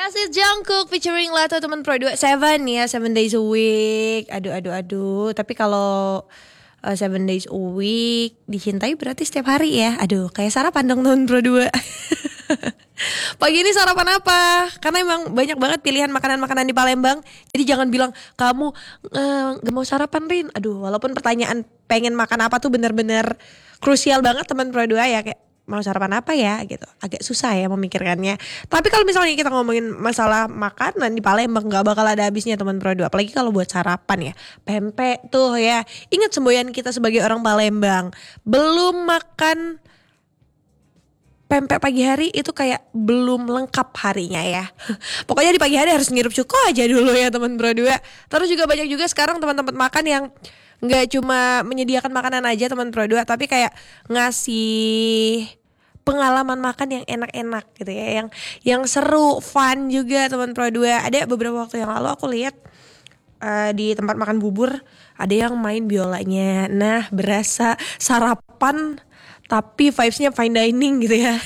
Kasih Jungkook featuring Lato teman Pro 27 ya, 7 days a week. Aduh. Tapi kalau 7 days a week dicintai berarti setiap hari ya. Aduh, kayak sarapan dong teman Pro 2. Pagi ini sarapan apa? Karena emang banyak banget pilihan makanan-makanan di Palembang. Jadi jangan bilang kamu gak mau sarapan, Rin. Aduh, walaupun pertanyaan pengen makan apa tuh bener-bener krusial banget teman Pro 2 ya, kayak mau sarapan apa ya gitu. Agak susah ya memikirkannya. Tapi kalau misalnya kita ngomongin masalah makanan di Palembang gak bakal ada habisnya teman Pro 2. Apalagi kalau buat sarapan ya. Pempek tuh ya. Ingat semboyan kita sebagai orang Palembang. Belum makan pempek pagi hari itu kayak belum lengkap harinya ya. Pokoknya di pagi hari harus ngirup cuko aja dulu ya teman Pro 2. Terus juga banyak juga sekarang teman-teman makan yang nggak cuma menyediakan makanan aja teman Pro 2, tapi kayak ngasih pengalaman makan yang enak-enak gitu ya, yang seru, fun juga teman Pro 2. Ada beberapa waktu yang lalu aku lihat di tempat makan bubur ada yang main biolanya. Nah, berasa sarapan tapi vibes-nya fine dining gitu ya.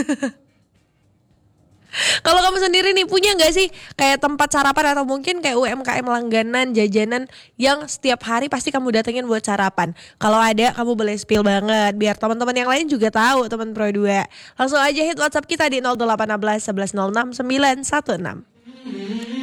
Kalau kamu sendiri nih punya gak sih kayak tempat sarapan atau mungkin kayak UMKM langganan, jajanan yang setiap hari pasti kamu datengin buat sarapan? Kalau ada kamu boleh spill banget biar teman-teman yang lain juga tahu teman Pro 2. Langsung aja hit WhatsApp kita di 0816 1106 916.